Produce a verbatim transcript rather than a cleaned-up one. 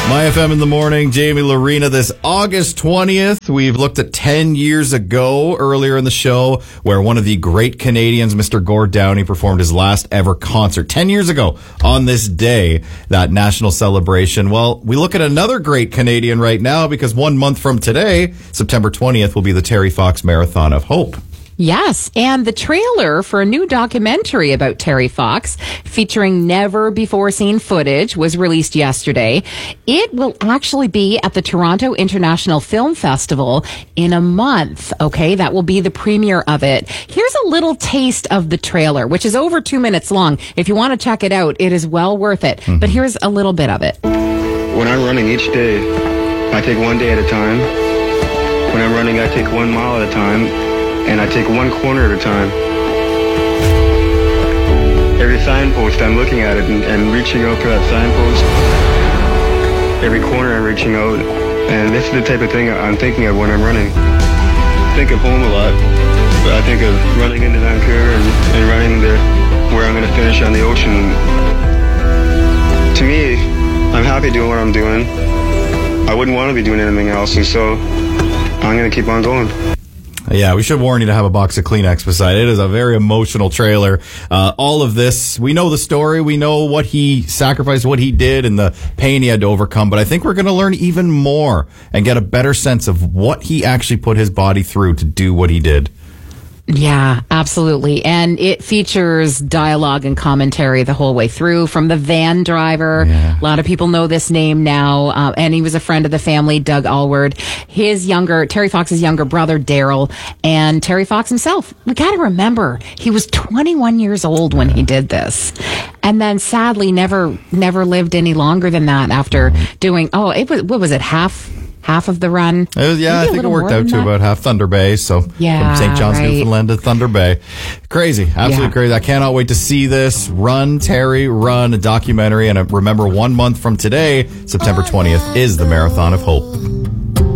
My F M in the morning, Jamie Lorena. This August twentieth, we've looked at ten years ago earlier in the show where one of the great Canadians, Mister Gord Downie, performed his last ever concert. ten years ago on this day, that national celebration. Well, we look at another great Canadian right now because one month from today, September twentieth, will be the Terry Fox Marathon of Hope. Yes, and the trailer for a new documentary about Terry Fox, featuring never-before-seen footage, was released yesterday. It will actually be at the Toronto International Film Festival in a month, okay? That will be the premiere of it. Here's a little taste of the trailer, which is over two minutes long. If you want to check it out, it is well worth it. Mm-hmm. But here's a little bit of it. When I'm running each day, I take one day at a time. When I'm running, I take one mile at a time. And I take one corner at a time. Every signpost, I'm looking at it and, and reaching out for that signpost. Every corner, I'm reaching out. And this is the type of thing I'm thinking of when I'm running. I think of home a lot, but I think of running into Vancouver and, and running to where I'm going to finish on the ocean. To me, I'm happy doing what I'm doing. I wouldn't want to be doing anything else, and so I'm going to keep on going. Yeah, we should warn you to have a box of Kleenex beside it. It is a very emotional trailer. Uh, all of this, we know the story. We know what he sacrificed, what he did, and the pain he had to overcome. But I think we're going to learn even more and get a better sense of what he actually put his body through to do what he did. Yeah, absolutely. And it features dialogue and commentary the whole way through from the van driver. Yeah. A lot of people know this name now. Uh, and he was a friend of the family, Doug Alward. His younger, Terry Fox's younger brother, Daryl, and Terry Fox himself. We got to remember, he was twenty-one years old when he did this. And then sadly never, never lived any longer than that after doing, oh, it was, what was it, half... half of the run. It was, yeah, Maybe I think it worked out to about half Thunder Bay. So yeah, from Saint John's, right. Newfoundland to Thunder Bay. Crazy. Absolutely yeah. crazy. I cannot wait to see this. Run, Terry, Run, a documentary. And remember, one month from today, September twentieth, is the Marathon of Hope.